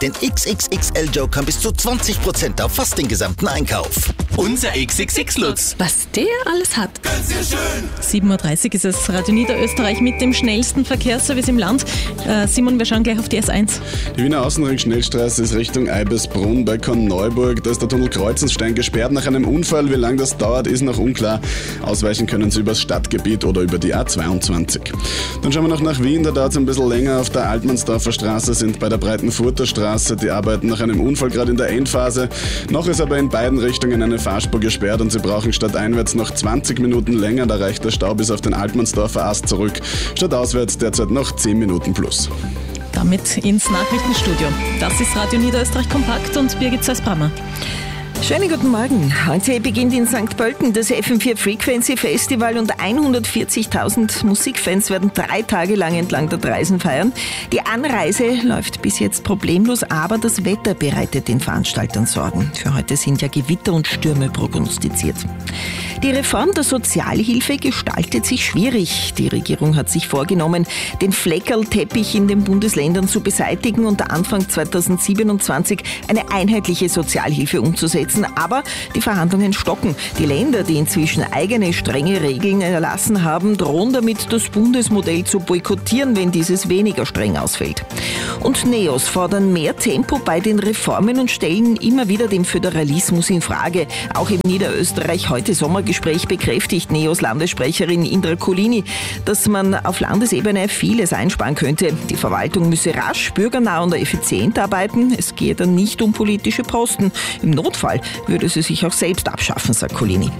Denn XXXL-Joker bis zu 20% auf fast den gesamten Einkauf. Unser XXX-Lutz. Was der alles hat. Ganz schön. 7.30 Uhr ist es, Radio Niederösterreich mit dem schnellsten Verkehrsservice im Land. Simon, wir schauen gleich auf die S1. Die Wiener Außenring-Schnellstraße ist Richtung Eibesbrunn bei Korneuburg. Da ist der Tunnel Kreuzenstein gesperrt nach einem Unfall. Wie lange das dauert, ist noch unklar. Ausweichen können Sie übers Stadtgebiet oder über die A22. Dann schauen wir noch nach Wien. Da dauert es ein bisschen länger. Auf der Altmannsdorfer Straße sind bei der Breitenfurter Straße die Arbeiten nach einem Unfall gerade in der Endphase. Noch ist aber in beiden Richtungen eine Fahrspur gesperrt und Sie brauchen stadteinwärts noch 20 Minuten länger. Da reicht der Stau bis auf den Altmannsdorfer Ast zurück. Stadtauswärts derzeit noch 10 Minuten plus. Damit ins Nachrichtenstudio. Das ist Radio Niederösterreich Kompakt und Birgit Zeis-Brammer. Schönen guten Morgen. Heute beginnt in St. Pölten das FM4 Frequency Festival und 140.000 Musikfans werden 3 Tage lang entlang der Traisen feiern. Die Anreise läuft bis jetzt problemlos, aber das Wetter bereitet den Veranstaltern Sorgen. Für heute sind ja Gewitter und Stürme prognostiziert. Die Reform der Sozialhilfe gestaltet sich schwierig. Die Regierung hat sich vorgenommen, den Fleckerlteppich in den Bundesländern zu beseitigen und Anfang 2027 eine einheitliche Sozialhilfe umzusetzen. Aber die Verhandlungen stocken. Die Länder, die inzwischen eigene strenge Regeln erlassen haben, drohen damit, das Bundesmodell zu boykottieren, wenn dieses weniger streng ausfällt. Und NEOS fordern mehr Tempo bei den Reformen und stellen immer wieder den Föderalismus in Frage. Auch im Niederösterreich heute Sommergespräch bekräftigt NEOS Landessprecherin Indra Colini, dass man auf Landesebene vieles einsparen könnte. Die Verwaltung müsse rasch, bürgernah und effizient arbeiten. Es gehe dann nicht um politische Posten. Im Notfall würde sie sich auch selbst abschaffen, sagt Colini.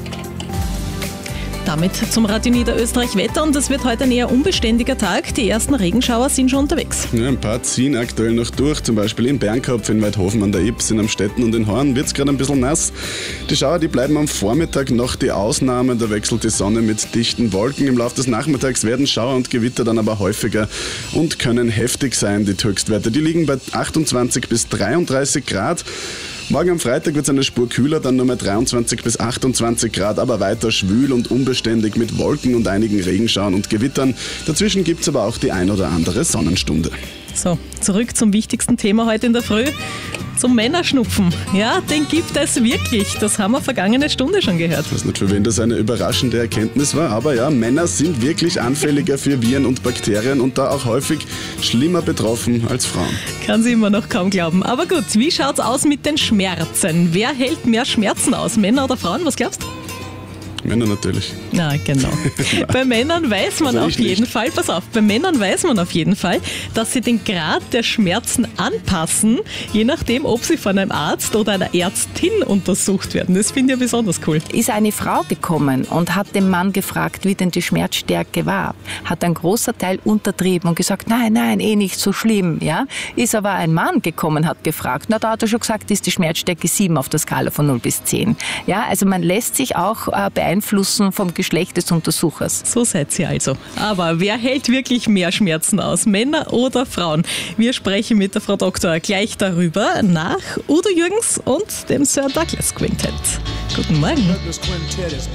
Damit zum Radio Niederösterreich Wetter und es wird heute ein eher unbeständiger Tag. Die ersten Regenschauer sind schon unterwegs. Ja, ein paar ziehen aktuell noch durch, zum Beispiel in Bernkopf, in Weidhofen an der Ips, in Amstetten und in Horn wird es gerade ein bisschen nass. Die Schauer, die bleiben am Vormittag noch die Ausnahme, da wechselt die Sonne mit dichten Wolken. Im Laufe des Nachmittags werden Schauer und Gewitter dann aber häufiger und können heftig sein, die Höchstwerte. Die liegen bei 28 bis 33 Grad. Morgen am Freitag wird es eine Spur kühler, dann nur mehr 23 bis 28 Grad, aber weiter schwül und unbeständig mit Wolken und einigen Regenschauern und Gewittern. Dazwischen gibt es aber auch die ein oder andere Sonnenstunde. So, zurück zum wichtigsten Thema heute in der Früh, zum Männerschnupfen. Ja, den gibt es wirklich. Das haben wir vergangene Stunde schon gehört. Ich weiß nicht, für wen das eine überraschende Erkenntnis war, aber ja, Männer sind wirklich anfälliger für Viren und Bakterien und da auch häufig schlimmer betroffen als Frauen. Kann sie immer noch kaum glauben. Aber gut, wie schaut's aus mit den Schmerzen? Wer hält mehr Schmerzen aus, Männer oder Frauen? Was glaubst du? Männer natürlich. Na, genau. Bei Männern weiß man auf jeden Fall, pass auf, bei Männern weiß man auf jeden Fall, dass sie den Grad der Schmerzen anpassen, je nachdem, ob sie von einem Arzt oder einer Ärztin untersucht werden. Das finde ich ja besonders cool. Ist eine Frau gekommen und hat den Mann gefragt, wie denn die Schmerzstärke war, hat ein großer Teil untertrieben und gesagt, nein, nicht so schlimm. Ja? Ist aber ein Mann gekommen, hat gefragt, na da hat er schon gesagt, ist die Schmerzstärke 7 auf der Skala von 0 bis 10. Ja, also man lässt sich auch beeinflussen vom Geschlecht des Untersuchers. So seid ihr also. Aber wer hält wirklich mehr Schmerzen aus, Männer oder Frauen? Wir sprechen mit der Frau Doktor gleich darüber nach Udo Jürgens und dem Sir Douglas Quintett. Guten Morgen.